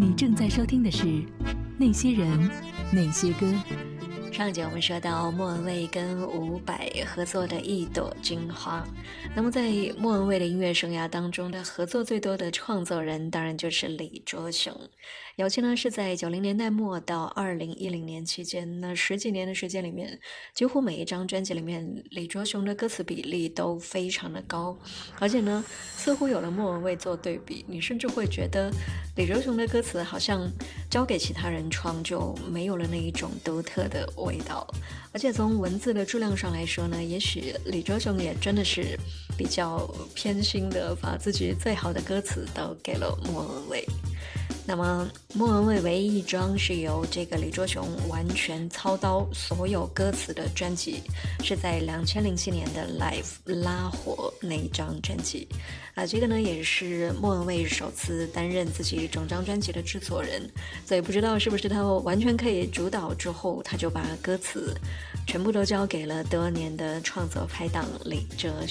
你正在收听的是《那些人，那些歌》。 上一节我们说到莫文蔚跟伍佰合作的《一朵金花》，那么在莫文蔚的音乐生涯当中的合作最多的创作人当然就是李卓雄，尤其呢是在90年代末到2010年期间，那10几年的时间里面，几乎每一张专辑里面李卓雄的歌词比例都非常的高，而且呢似乎有了莫文蔚做对比，你甚至会觉得李卓雄的歌词好像交给其他人创就没有了那一种独特的味道，而且从文字的质量上来说呢，也许李卓雄也真的是比较偏心的，把自己最好的歌词都给了莫文蔚。那么莫文蔚唯一一张是由这个李卓雄完全操刀所有歌词的专辑，是在2007年的 Live 拉火那一张专辑这个呢也是莫文蔚首次担任自己整张专辑的制作人，所以不知道是不是他完全可以主导之后，他就把歌词全部都交给了多年的创作拍档李卓